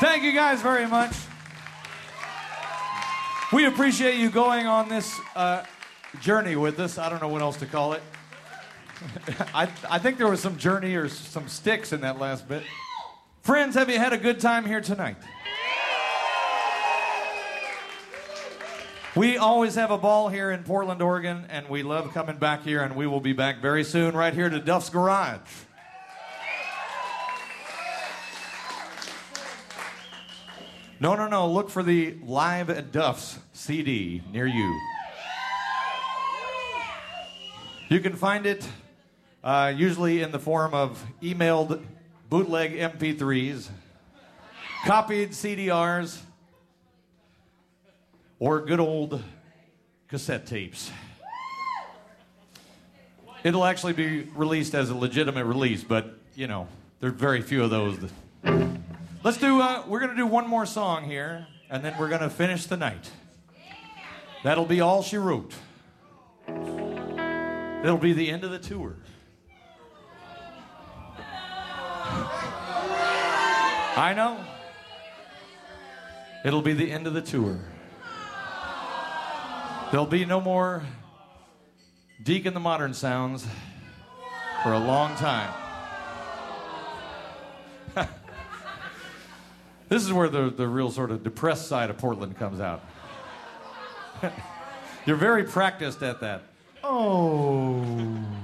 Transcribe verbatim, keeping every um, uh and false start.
Thank you guys very much. We appreciate you going on this uh, journey with us. I don't know what else to call it. I, I think there was some journey or some sticks in that last bit. Friends, have you had a good time here tonight? We always have a ball here in Portland, Oregon, and we love coming back here, and we will be back very soon right here to Duff's Garage. No, no, no. Look for the Live at Duff's C D near you. You can find it uh, usually in the form of emailed bootleg M P threes, copied C D Rs, or good old cassette tapes. It'll actually be released as a legitimate release, but, you know, there are very few of those. That... Let's do, uh, we're going to do one more song here, and then we're going to finish the night. That'll be all she wrote. It'll be the end of the tour. I know. It'll be the end of the tour. There'll be no more Deacon the Modern Sounds for a long time. This is where the, the real sort of depressed side of Portland comes out. You're very practiced at that. Oh.